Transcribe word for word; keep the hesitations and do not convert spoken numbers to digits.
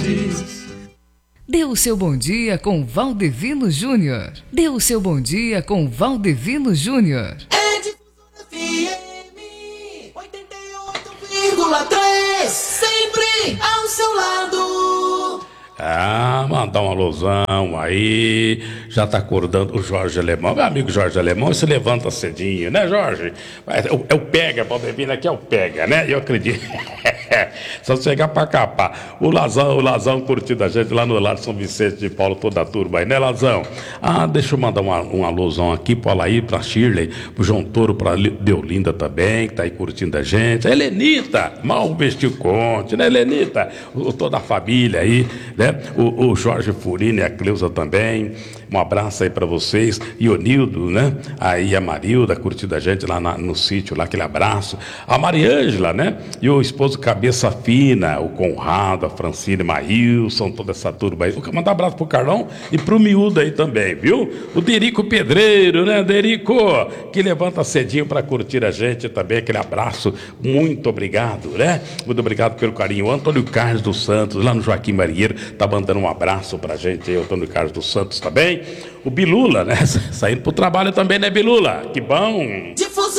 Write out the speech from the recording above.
Verdes. Dê o seu bom dia com Valdevino Júnior. Dê o seu bom dia com Valdevino Júnior. É Difusora F M oitenta e oito vírgula três, sempre ao seu lado. Ah, mandar uma alusão aí. Já tá acordando o Jorge Alemão. Meu amigo Jorge Alemão, se levanta cedinho, né, Jorge? É o, é o pega, Valdevino aqui é o pega, né? Eu acredito. Só chegar pra capar. O Lazão, o Lazão curtindo a gente lá no Lar de São Vicente de Paulo, toda a turma aí, né, Lazão? Ah, deixa eu mandar uma, uma alusão aqui pro Alair, pra Shirley, pro João Toro, pra Deolinda também, que tá aí curtindo a gente. A Helenita, mal vestiu Conte, né, Helenita? O, toda a família aí, né? O, o Jorge Furino e a Cleusa também. Um abraço aí pra vocês. E o Nildo, né? Aí a Marilda curtindo a gente lá na, no sítio, lá, aquele abraço. A Mariângela, né? E o esposo Cabeça Fina, o Conrado, a Francine Maílson, toda essa turma aí. Vou mandar um abraço pro Carlão e pro Miúdo aí também, viu? O Derico Pedreiro, né, Derico? Que levanta cedinho pra curtir a gente também. Aquele abraço. Muito obrigado, né? Muito obrigado pelo carinho. O Antônio Carlos dos Santos, lá no Joaquim Marinheiro, tá mandando um abraço pra gente aí, o Antônio Carlos dos Santos também. O Bilula, né? Saindo pro trabalho também, né, Bilula? Que bom! Difusora